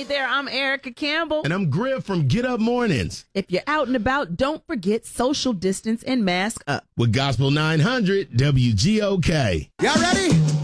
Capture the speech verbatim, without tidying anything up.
Hey there, I'm Erica Campbell. And I'm Griff from Get Up Mornings. If you're out and about, don't forget social distance and mask up. With Gospel nine hundred W G O K. Y'all ready?